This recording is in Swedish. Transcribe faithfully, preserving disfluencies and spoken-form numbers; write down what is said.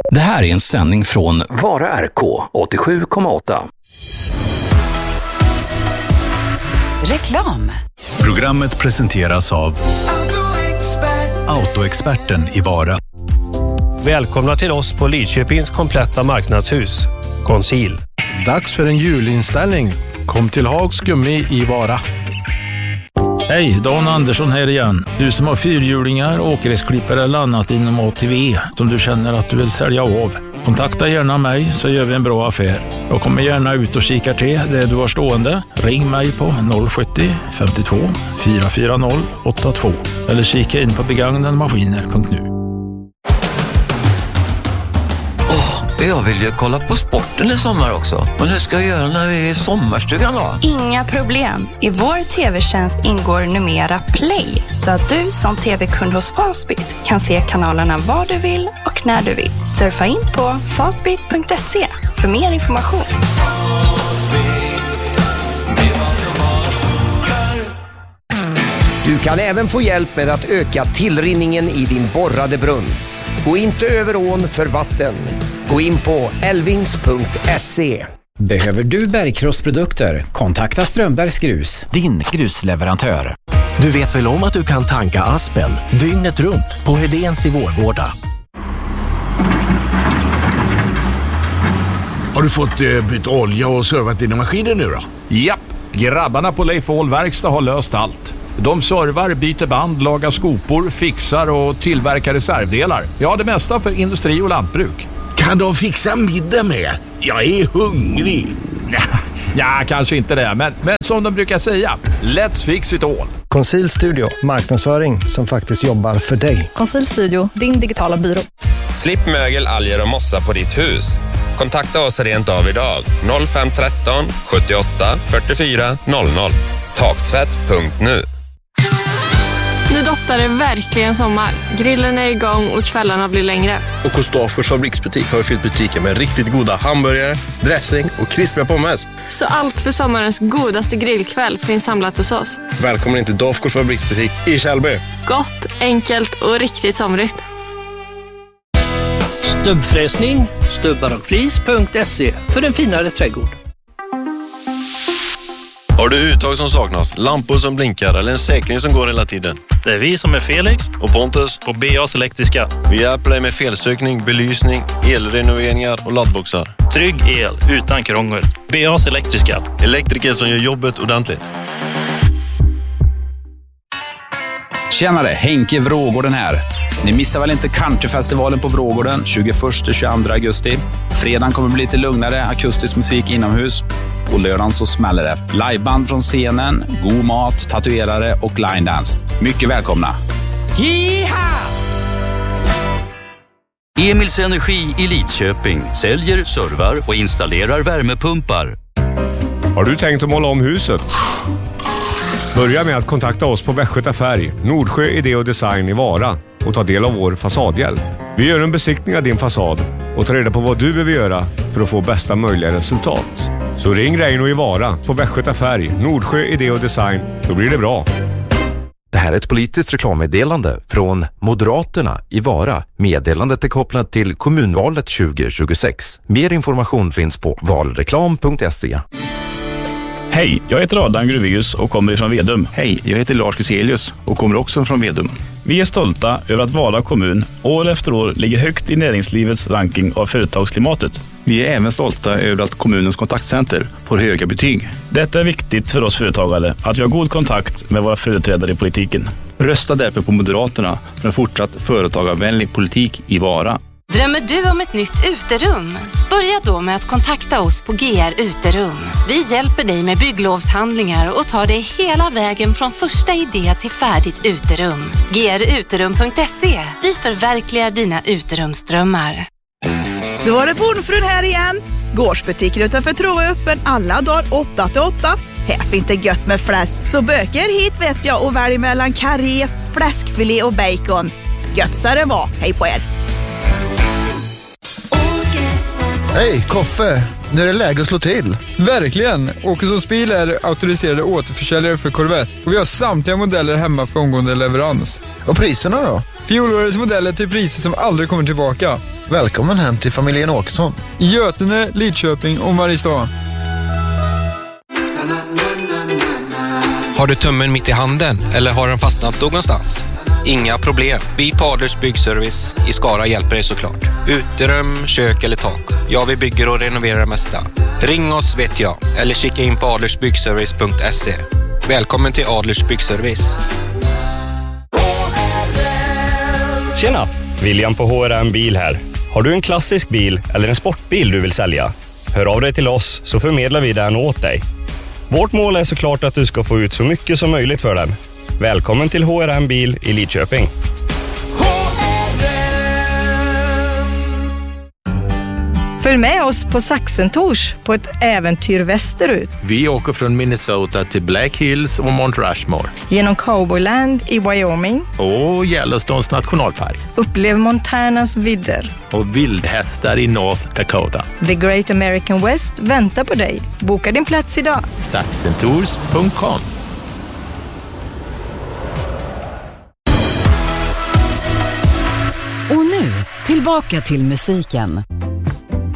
Det här är en sändning från Vara R K åttiosju komma åtta. Reklam. Programmet presenteras av Autoexperten i Vara. Välkomna till oss på Lidköpings kompletta marknadshus. Conceal. Dags för en julinställning. Kom till Hags Gummi i Vara. Hej, Dan Andersson här igen. Du som har fyrhjulingar, åkgräsklippare eller annat inom A T V som du känner att du vill sälja av. Kontakta gärna mig så gör vi en bra affär. Jag kommer gärna ut och kikar till det du har stående. Ring mig på noll sjuttio femtiotvå fyra fyra noll åtta två eller kika in på begagnademaskiner punkt nu. Jag vill ju kolla på sporten i sommar också. Men hur ska jag göra när vi är i sommarstugan då? Inga problem. I vår tv-tjänst ingår numera Play. Så att du som tv-kund hos Fastbit kan se kanalerna var du vill och när du vill. Surfa in på fastbit punkt se för mer information. Du kan även få hjälp med att öka tillrinningen i din borrade brunn. Gå inte över ån för vatten. Gå in på elvings punkt se. Behöver du bergkrossprodukter? Kontakta Strömbergs Grus, din grusleverantör. Du vet väl om att du kan tanka Aspen dygnet runt på Hedéns i Vårgårda. Har du fått eh, byta olja och servat dina maskiner nu då? Japp, grabbarna på Leif Ahl Verkstad har löst allt. De servar, byter band, lagar skopor, fixar och tillverkar reservdelar. Ja, det mesta för industri och lantbruk. Kan de fixa middag med? Jag är hungrig. Ja, ja kanske inte det, men, men som de brukar säga, let's fix it all. Conceal Studio, marknadsföring som faktiskt jobbar för dig. Conceal Studio, din digitala byrå. Slipp mögel, alger och mossa på ditt hus. Kontakta oss rent av idag. noll fem ett tre sjuttioåtta fyrtiofyra noll noll. Taktvätt punkt nu. Nu doftar det verkligen sommar. Grillen är igång och kvällarna blir längre. Och hos Dafgårds fabriksbutik har vi fyllt butiken med riktigt goda hamburgare, dressing och krispiga pommes. Så allt för sommarens godaste grillkväll finns samlat hos oss. Välkommen in till Dafgårds fabriksbutik i Källby. Gott, enkelt och riktigt somrigt. Stubbfräsning, stubbar och flis punkt se för en finare trädgård. Har du uttag som saknas, lampor som blinkar eller en säkring som går hela tiden? Det är vi som är Felix och Pontus på B A's Elektriska. Vi hjälper dig med felsökning, belysning, elrenoveringar och laddboxar. Trygg el utan krångel. B A's Elektriska. Elektriker som gör jobbet ordentligt. Tjenare, Henke Vrågården här. Ni missar väl inte Countryfestivalen på Vrågården tjugoförsta till tjugoandra augusti. Fredagen kommer bli lite lugnare akustisk musik inomhus. På lördagen så smäller det. Liveband från scenen, god mat, tatuerare och line dance. Mycket välkomna. Jiha! Emils Energi i Lidköping säljer, servar och installerar värmepumpar. Har du tänkt att måla om huset? Börja med att kontakta oss på Västgöta Färg, Nordsjö Idé och Design i Vara och ta del av vår fasadhjälp. Vi gör en besiktning av din fasad och tar reda på vad du behöver göra för att få bästa möjliga resultat. Så ring Reino i Vara på Västgöta Färg, Nordsjö Idé och Design, då blir det bra. Det här är ett politiskt reklammeddelande från Moderaterna i Vara. Meddelandet är kopplat till kommunvalet tjugo tjugosex. Mer information finns på valreklam punkt se. Hej, jag heter Adam Gruvius och kommer från Vedum. Hej, jag heter Lars Giselius och kommer också från Vedum. Vi är stolta över att Vara kommun år efter år ligger högt i näringslivets ranking av företagsklimatet. Vi är även stolta över att kommunens kontaktcenter får höga betyg. Detta är viktigt för oss företagare, att vi har god kontakt med våra företrädare i politiken. Rösta därför på Moderaterna för en fortsatt företagarvänlig politik i Vara. Drömmer du om ett nytt uterum? Börja då med att kontakta oss på G R Uterum. Vi hjälper dig med bygglovshandlingar och tar dig hela vägen från första idé till färdigt uterum. G R uterum punkt se. Vi förverkligar dina uterumsdrömmar. Då var det Bondfrun här igen. Gårdsbutiken utanför Trå är öppen alla dagar åtta till åtta. Här finns det gött med fläsk, så böker hit vet jag och välj mellan karré, fläskfilé och bacon. Gött så det var, hej på er! Hej, Koffe. Nu är det läge att slå till. Verkligen. Åkessons bil är auktoriserade återförsäljare för Corvette. Och vi har samtliga modeller hemma för omgående leverans. Och priserna då? Fjolårets modeller till priser som aldrig kommer tillbaka. Välkommen hem till familjen Åkesson. Götene, Lidköping och Mariestad. Har du tummen mitt i handen eller har den fastnat någonstans? Inga problem. Vi på Adlers Byggservice i Skara hjälper dig såklart. Uterum, kök eller tak. Ja, vi bygger och renoverar det mesta. Ring oss vet jag. Eller kika in på adlersbyggservice punkt se. Välkommen till Adlers Byggservice. Tjena! William på H R M Bil här. Har du en klassisk bil eller en sportbil du vill sälja? Hör av dig till oss så förmedlar vi den åt dig. Vårt mål är såklart att du ska få ut så mycket som möjligt för den. Välkommen till H R M Bil i Lidköping. Följ med oss på Saxentors på ett äventyr västerut. Vi åker från Minnesota till Black Hills och Mount Rushmore. Genom Cowboyland i Wyoming. Och Yellowstones nationalpark. Upplev Montanas vidder. Och vildhästar i North Dakota. The Great American West väntar på dig. Boka din plats idag. Saxentours punkt com. Och nu, tillbaka till musiken.